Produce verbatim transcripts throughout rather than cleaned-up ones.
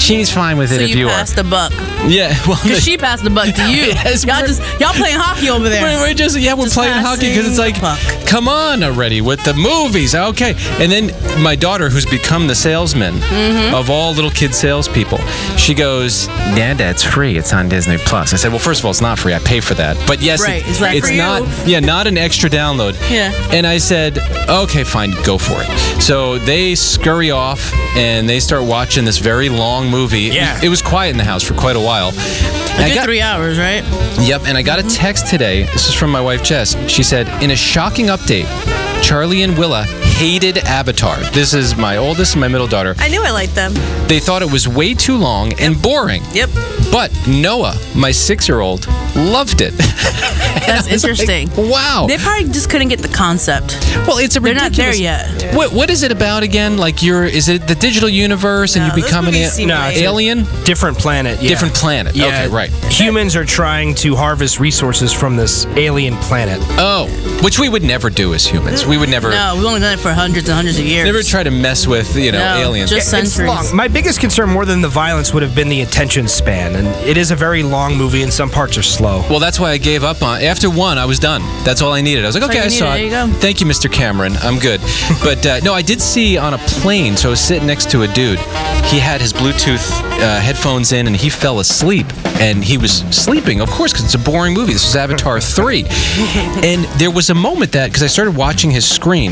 She's fine with it so if you, you passed are. the buck. Yeah, well, Because she passed the buck to you. Yes, y'all we're- just y'all playing hockey over there. We're, we're just yeah, we're Just playing hockey because it's like, passing the puck. come on already with the movies, okay? And then my daughter, who's become the salesman Mm-hmm. of all little kid salespeople, she goes, "Dad, that's free. It's on Disney Plus." I said, "Well, first of all, it's not free. I pay for that." But yes, Right, it- it's not it's for you. not. Yeah, not an extra download. Yeah. And I said, "Okay, fine, go for it." So they scurry off and they start watching this very long movie. Yeah. It was quiet in the house for quite a while. A I good got- three hours, right? Yep, and I got a text today. This is from my wife, Jess. She said, in a shocking update, Charlie and Willa hated Avatar. This is my oldest and my middle daughter. I knew I liked them. They thought it was way too long and boring. Yep. But Noah, my six-year-old, loved it. That's interesting. Wow. They probably just couldn't get the concept. Well, it's a They're not there ridiculous- yet. What What is it about again? Like you're, is it the digital universe and No, you those become an movies a- seem No, it's a- alien? Different planet. Yeah. Different planet. Yeah. Okay, right. Humans are trying to harvest resources from this alien planet. Oh, which we would never do as humans. We would never, No, we've only done it for hundreds and hundreds of years. never try to mess with, you know, No, aliens. just It's centuries. long. My biggest concern, more than the violence, would have been the attention span, and it is a very long movie, and some parts are slow. Well, that's why I gave up on. After one, I was done. That's all I needed. I was like, That's all okay, I you saw needed. it. There you go. Thank you, Mister Cameron. I'm good. But uh, no, I did see on a plane. So I was sitting next to a dude. He had his Bluetooth uh, headphones in, and he fell asleep. And he was sleeping, of course, because it's a boring movie. This was Avatar three. And there was a moment that, because I started watching his screen,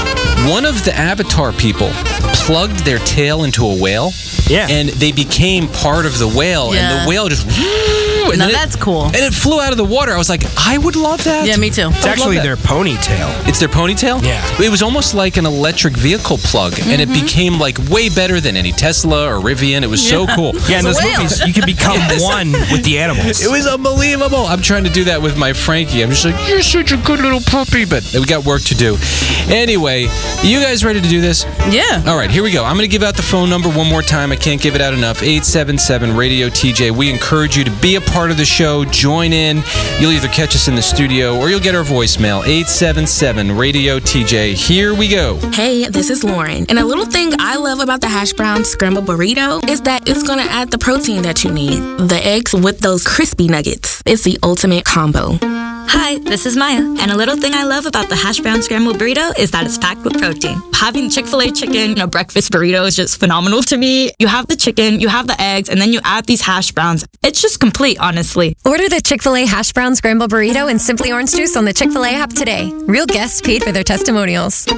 one of the Avatar people plugged their tail into a whale. Yeah. And they became part of the whale, and Yeah. the whale just. And Now then it- that's cool. and it flew out of the water. I was like, I would love that. Yeah, me too. It's actually their ponytail. It's their ponytail? Yeah. It was almost like an electric vehicle plug, and it became like way better than any Tesla or Rivian. It was so cool. Yeah, in It's those a whale. movies, you can become one with the animals. It was unbelievable. I'm trying to do that with my Frankie. I'm just like, you're such a good little puppy, but we got work to do. Anyway, you guys ready to do this? Yeah. All right, here we go. I'm going to give out the phone number one more time. I can't give it out enough. eight seven seven radio T J. We encourage you to be a part of the show. Join in. You'll either catch us in the studio or you'll get our voicemail. eight seven seven radio T J. Here we go. Hey, this is Lauren. And a little thing I love about the hash brown scrambled burrito is that it's going to add the protein that you need. The eggs with those crispy nuggets. It's the ultimate combo. Hi, this is Maya, and a little thing I love about the hash brown scrambled burrito is that it's packed with protein. Having Chick-fil-A chicken in a breakfast burrito is just phenomenal to me. You have the chicken, you have the eggs, and then you add these hash browns. It's just complete, honestly. Order the Chick-fil-A Hash Brown Scramble Burrito and Simply Orange Juice on the Chick-fil-A app today. Real guests paid for their testimonials.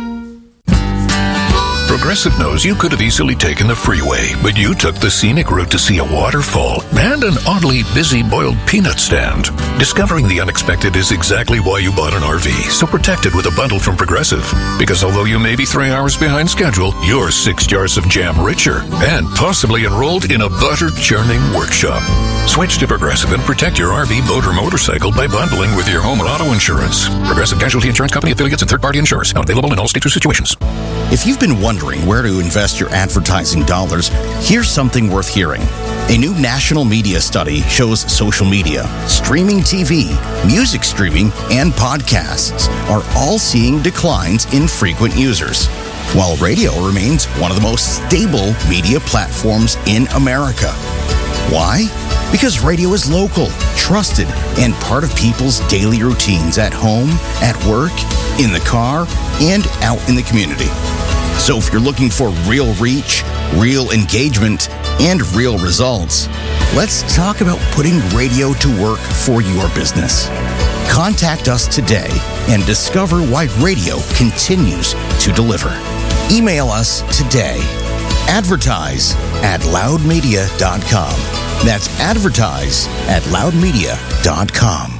Progressive knows you could have easily taken the freeway, but you took the scenic route to see a waterfall and an oddly busy boiled peanut stand. Discovering the unexpected is exactly why you bought an R V, so protect it with a bundle from Progressive. Because although you may be three hours behind schedule, you're six jars of jam richer and possibly enrolled in a butter churning workshop. Switch to Progressive and protect your R V, boat, or motorcycle by bundling with your home or auto insurance. Progressive Casualty Insurance Company affiliates and third-party insurers. Not available in all states or situations. If you've been wondering where to invest your advertising dollars, here's something worth hearing. A new national media study shows social media, streaming T V, music streaming, and podcasts are all seeing declines in frequent users, while radio remains one of the most stable media platforms in America. Why? Because radio is local, trusted, and part of people's daily routines at home, at work, in the car, and out in the community. So if you're looking for real reach, real engagement, and real results, let's talk about putting radio to work for your business. Contact us today and discover why radio continues to deliver. Email us today. Advertise at loud media dot com. That's advertise at loud media dot com.